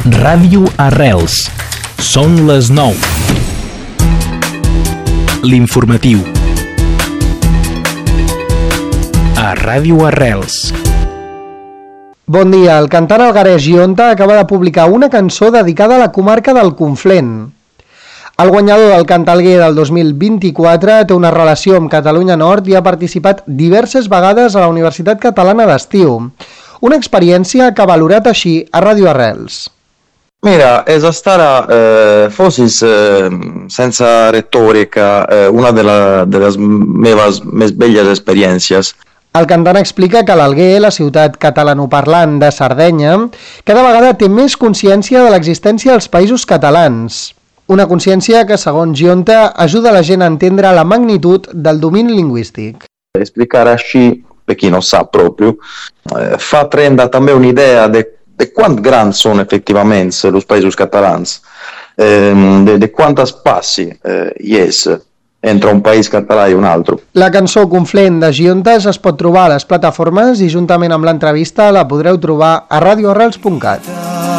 Ràdio Arrels. Són les 9. L'informatiu. A Ràdio Arrels. Bon dia, el cantant alguerès Gionta acaba de publicar una cançó dedicada a la comarca del Conflent. El guanyador del Cantalguer del 2024 té una relació amb Catalunya Nord i ha participat diverses vegades a la Universitat Catalana d'Estiu. Una experiència que ha valorat així a Ràdio Arrels. Mira, è stata forse senza retorica una delle mie belle esperienze. El cantant explica que l'Alguer, la ciutat catalanoparlant de Sardenya, cada vegada té més consciència de l'existència dels països catalans. Una consciència que, segons Gionta, ajuda la gent a entendre la magnitud del domini lingüístic. Esplicare així, per chi non sa proprio, fa prendere també un'idea de quant grans són efectivament els països catalans, de quantes passi hi és entre un país català i un altre. La cançó Conflent de Giontes es pot trobar a les plataformes i juntament amb l'entrevista la podreu trobar a radioarrels.cat.